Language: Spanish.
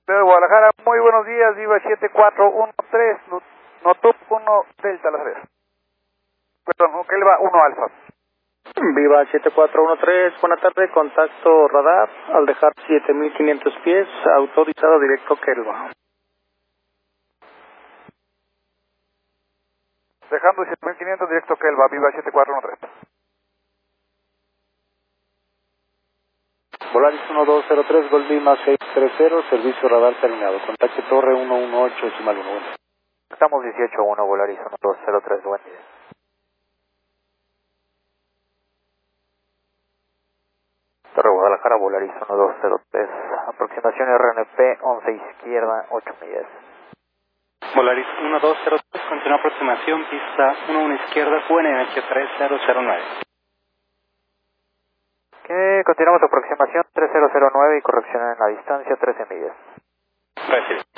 de Guadalajara, muy buenos días, Viva 7413, Notup 1 Delta la 3. Perdón, Kelva 1 Alfa. Viva 7413, buena tarde, contacto radar, al dejar 7500 pies, autorizado directo Kelva. Dejando 7500 directo Kelva, Viva 7413. Volaris 1203, Gol Lima 630, servicio radar terminado. Contacte Torre 118, decimal 11. Estamos 18-1, Volaris 1203, buen día. Torre Guadalajara, Volaris 1203, aproximación RNP 11 izquierda, 8 millas. Volaris 1203, continúa aproximación, pista 11 izquierda, QNH 3009. Continuamos aproximación 3009 y corrección en la distancia 13 millas. Recibe.